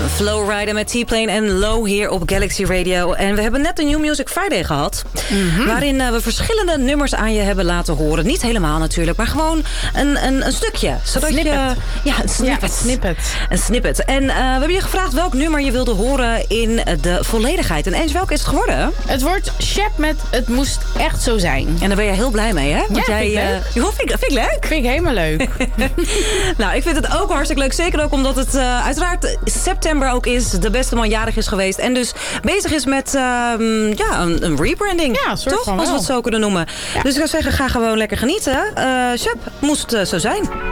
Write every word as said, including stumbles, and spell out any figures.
Flowrider met T-Plane en Low hier op Galaxy Radio. En we hebben net een New Music Friday gehad. Mm-hmm. Waarin uh, we verschillende nummers aan je hebben laten horen. Niet helemaal natuurlijk, maar gewoon een, een, een stukje. Zodat snippet. je, ja, een snippet. Ja, snippet. Een snippet. En uh, we hebben je gevraagd welk nummer je wilde horen in de volledigheid. En eens, welke is het geworden? Het wordt Shep met Het moest echt zo zijn. En daar ben je heel blij mee, hè? Want ja, jij, vind ik leuk. Uh, vind, ik, vind ik leuk. Vind ik helemaal leuk. Nou, ik vind het ook hartstikke leuk. Zeker ook omdat het uh, uiteraard september ook is. De beste man jarig is geweest. En dus bezig is met uh, ja, een, een rebranding. Ja, soort toch? van Als we wel. het zo kunnen noemen. Ja. Dus ik zou zeggen, ga gewoon lekker genieten. Uh, Shep, moest uh, zo zijn.